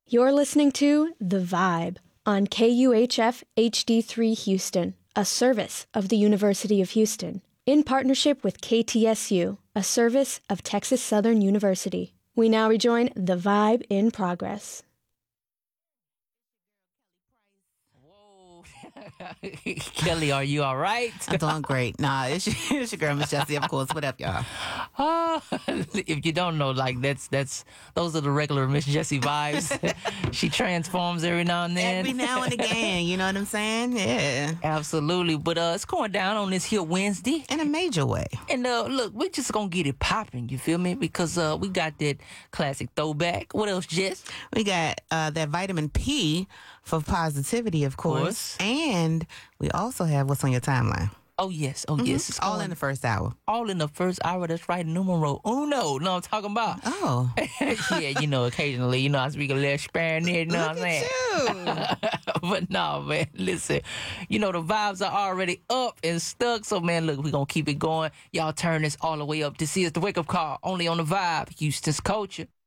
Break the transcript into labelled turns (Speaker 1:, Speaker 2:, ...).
Speaker 1: You're listening to The Vibe on KUHF HD3 Houston, a service of the University of Houston, in partnership with KTSU, a service of Texas Southern University. We now rejoin The Vibe in progress.
Speaker 2: Kelly, are you all right?
Speaker 3: I'm doing great. Nah, it's your girl, Miss Jessie, of course. What up, y'all?
Speaker 2: If you don't know, like those are the regular Miss Jessie vibes. She transforms every now and then.
Speaker 3: Every now and again, you know what I'm saying? Yeah.
Speaker 2: Absolutely. But it's going down on this here Wednesday.
Speaker 3: In a major way.
Speaker 2: And look, we're just going to get it popping, you feel me? Because we got that classic throwback. What else, Jess?
Speaker 3: We got that vitamin P for positivity, of course. And we also have what's on your timeline.
Speaker 2: Oh, yes. Oh, yes.
Speaker 3: It's all in the first hour.
Speaker 2: All in the first hour. That's right. Numero uno. Know what I'm talking about?
Speaker 3: Oh.
Speaker 2: Yeah, occasionally, I speak a little Spanish, you know what I'm saying? But no, man, listen. The vibes are already up and stuck. So, man, look, we're going to keep it going. Y'all turn this all the way up. This is the wake-up call. Only on The Vibe, Houston's culture.